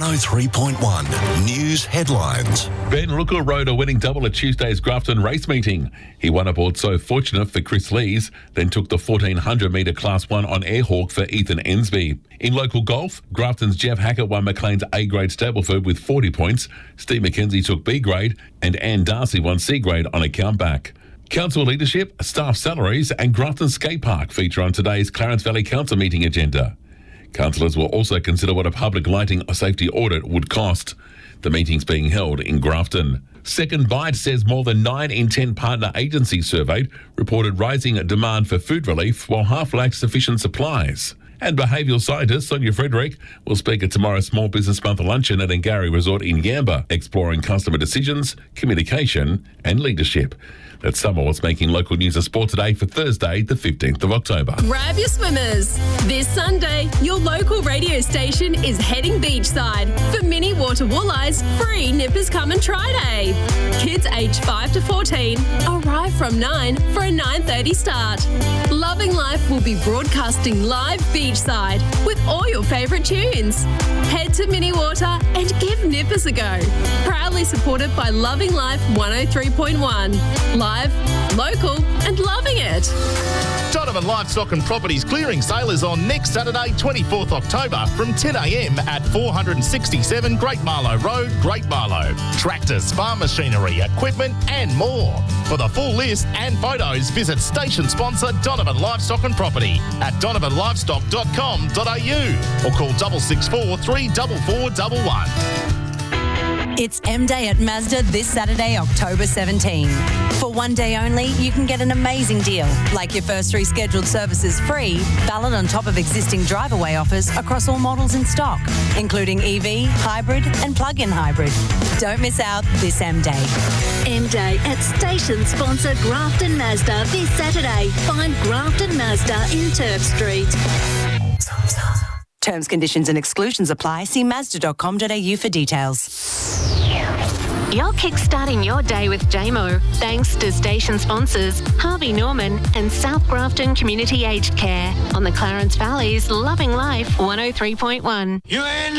103.1 News Headlines. Ben Rooker rode a winning double at Tuesday's Grafton race meeting. He won aboard So Fortunate for Chris Lees, then took the 1400 metre Class 1 on Airhawk for Ethan Ensby. In local golf, Grafton's Jeff Hackett won McLean's A-grade Stableford with 40 points. Steve McKenzie took B-grade and Anne Darcy won C-grade on a countback. Council leadership, staff salaries and Grafton Skate Park feature on today's Clarence Valley Council meeting agenda. Councillors will also consider what a public lighting safety audit would cost. The meeting's being held in Grafton. Second Bite says more than 9 in 10 partner agencies surveyed reported rising demand for food relief while half lacked sufficient supplies. And behavioural scientist Sonia Frederick will speak at tomorrow's Small Business Month luncheon at Ngari Resort in Yamba, exploring customer decisions, communication and leadership. That's some of what's making local news and sport today for Thursday, the 15th of October. Grab your swimmers. This Sunday, your local radio station is heading beachside for Mini Water Walleyes free Nippers Come and Try Day. Kids aged 5 to 14 arrive from 9 for a 9:30 start. Loving Life will be broadcasting live beachside with all your favourite tunes. Head to Mini Water and give Nippers a go. Proudly supported by Loving Life 103.1. Live, local and loving it. Donovan Livestock and Properties clearing sale is on next Saturday, 24th October from 10 a.m. at 467 Great Marlow Road, Great Marlow. Tractors, farm machinery, equipment and more. For the full list and photos, visit station sponsor Donovan Livestock and Property at donovanlivestock.com.au or call 664 34411. It's M-Day at Mazda this Saturday, October 17. For one day only, you can get an amazing deal, like your first 3 scheduled services free, valid on top of existing drive-away offers across all models in stock, including EV, hybrid and plug-in hybrid. Don't miss out this M-Day. M-Day at station sponsor Grafton Mazda this Saturday. Find Grafton Mazda in Turf Street. Terms, conditions and exclusions apply. See Mazda.com.au for details. You're kickstarting your day with JMO, thanks to station sponsors Harvey Norman and South Grafton Community Aged Care on the Clarence Valley's Loving Life 103.1.